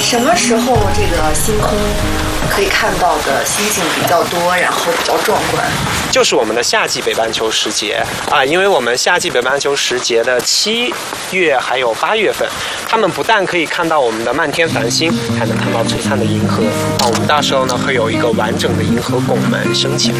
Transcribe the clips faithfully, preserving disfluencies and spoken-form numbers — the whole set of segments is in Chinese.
什么时候这个星空可以看到的星星比较多，然后比较壮观？ 就是我们的夏季北半球时节啊，因为我们夏季北半球时节的七月还有八月份，他们不但可以看到我们的漫天繁星，还能看到璀璨的银河啊。我们到时候呢会有一个完整的银河拱门升起来。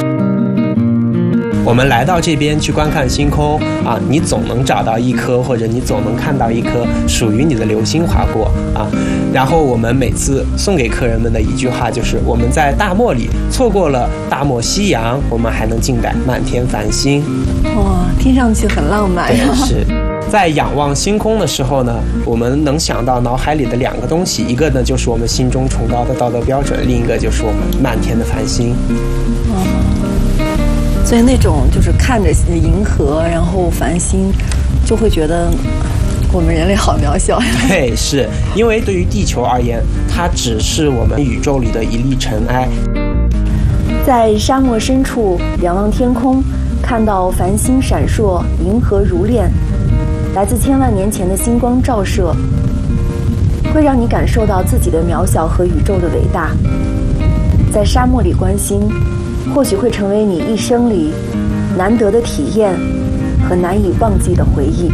我们来到这边去观看星空啊，你总能找到一颗，或者你总能看到一颗属于你的流星划过啊。然后我们每次送给客人们的一句话就是：我们在大漠里错过了大漠夕阳，我们还能静待漫天繁星。 哇，听上去很浪漫呀。 是。在仰望星空的时候呢，我们能想到脑海里的两个东西，一个呢就是我们心中崇高的道德标准，另一个就是我们漫天的繁星。 哦。所以那种就是看着银河，然后繁星，就会觉得我们人类好渺小呀。 对，是因为对于地球而言，它只是我们宇宙里的一粒尘埃。 在沙漠深处仰望天空，看到繁星闪烁，银河如练，来自千万年前的星光照射，会让你感受到自己的渺小和宇宙的伟大。在沙漠里观星，或许会成为你一生里难得的体验和难以忘记的回忆。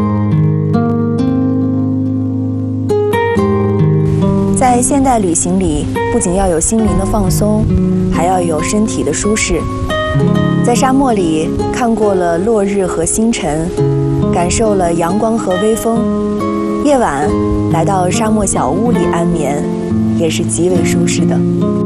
在现代旅行里，不仅要有心灵的放松，还要有身体的舒适。在沙漠里看过了落日和星辰，感受了阳光和微风，夜晚来到沙漠小屋里安眠，也是极为舒适的。